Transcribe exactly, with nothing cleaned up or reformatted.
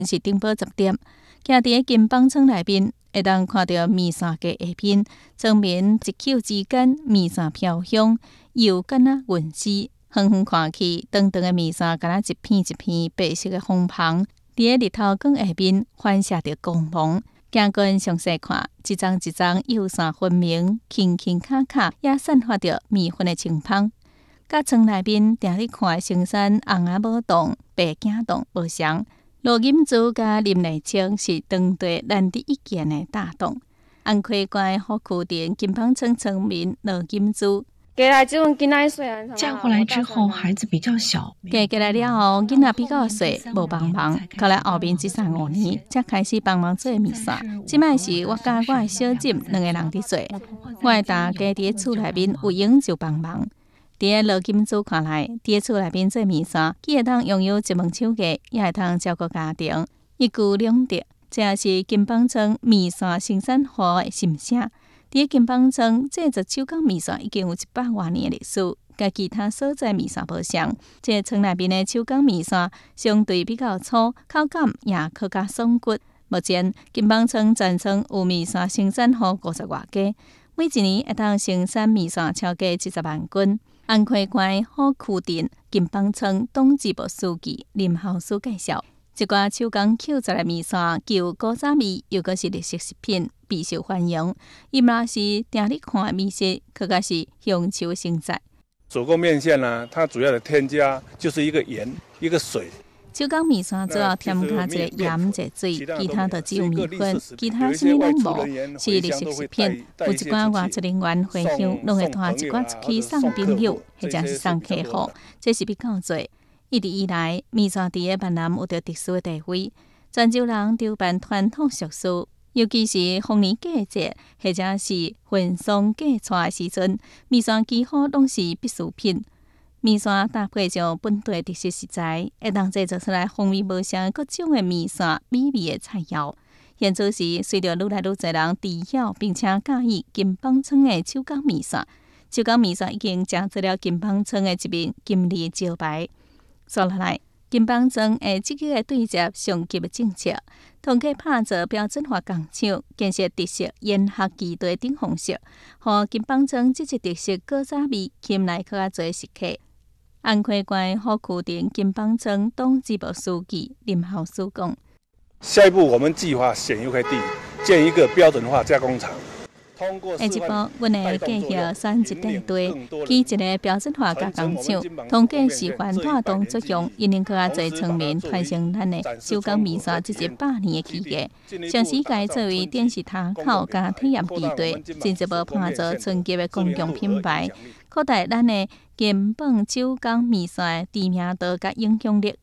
是顶堡十店，行伫金榜村内面，会当看到面线街下边，村民一口之间面线飘香，又敢若云丝。远远看去，长长的面线敢若一片一片白色的红旁，伫个日头光下面反射着光芒。行近详细看，一张一张幼线分明，轻轻卡卡，也散发着蜜粉的清芳。甲村内面定咧看的青山红啊无动，白景动无相。罗金珠甲林内清是当地难得一见的大洞。安溪关好区镇金榜村村民罗金珠。 嫁过来之后，孩子比较小。 嫁过来了后，囡仔比较细，无帮忙。到来后面这三五年，才开始帮忙做面线。即摆是我甲我的小姊两个人伫做，我会大家伫厝内面有闲就帮忙。伫个罗金珠看来，伫厝内面做面线，既会当拥有一门手艺，也会当照顾家庭，一举两得。这也是金榜村面线生产户的心声。伫金榜村制作手工面线已经有一百多年的历史，甲其他所在面线无相。这村内面的手工面线相对比较粗，口感也更加爽骨。目前金榜村全村有面线生产户五十外家，每一年会当生产面线超过七十万斤。安溪关好区镇金榜村党支部书记林浩书介绍。一寡手工口制的面线，既有古早味，又阁是日式食品，备受欢迎。伊嘛是定咧看的美食，更加是乡愁生菜。 手工面线呢，它主要的添加就是一个盐，一个水。 手工面线主要添加一个盐、一个水，其他就只有米粉，其他什么拢无，是日式食品。有一寡外籍人员回乡，拢会带一寡出去送朋友，或者是送客户，这是比较多。一直以来，面线伫个闽南有着特殊的地位。泉州人筹办传统俗事，尤其是逢年过节或者是婚丧嫁娶的时阵，面线几乎拢是必需品。面线搭配上本地特色食材，会当制作出来风味无相各种的面线美味的菜肴。现此时，随着愈来愈侪人知晓并且介意金榜村的手工面线，手工面线已经成做了金榜村的一面金字招牌。说落来，金榜村会积极的对接上级的政策，通过拍造标准化工厂，建设特色研学基地等方式，互金榜村这一特色古早味吸引来较侪食客。安溪关好区镇金榜村党支部书记林浩书讲： 下一步我们计划选一块地，建一个标准化加工厂。 下一步，阮会继续选一块地，起一个标准化加工厂，通过示范带动作用，引领更加侪村民传承咱的手工面线这一百年的基业。长时间作为电视塔口加体验基地，进一步打造村级的公共品牌，扩大咱的金榜手工面线的知名度甲影响力。